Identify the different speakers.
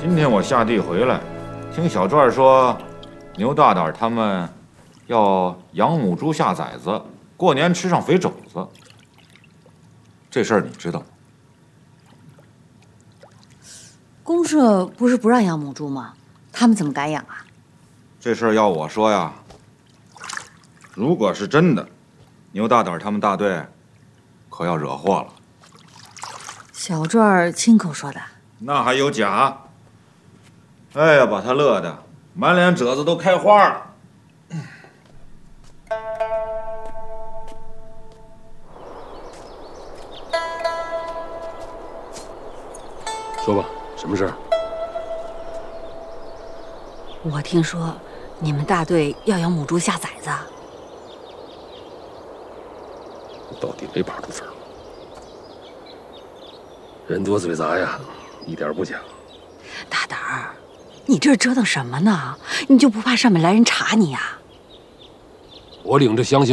Speaker 1: 今天我下地回来，听小转说，牛大胆他们要养母猪下崽子，过年吃上肥肘子。这事儿你知道吗？
Speaker 2: 公社不是不让养母猪吗？他们怎么敢养啊？
Speaker 1: 这事儿要我说呀，如果是真的，牛大胆他们大队可要惹祸了。
Speaker 2: 小转亲口说的。
Speaker 1: 那还有假？哎呀，把他乐的满脸褶子都开花了。
Speaker 3: 说吧，什么事儿？
Speaker 2: 我听说你们大队要养母猪下崽子，
Speaker 3: 到底没把住分儿。人多嘴杂呀，一点不假。
Speaker 2: 大胆儿，你这折腾什么呢？你就不怕上面来人查你呀？
Speaker 3: 我领着乡亲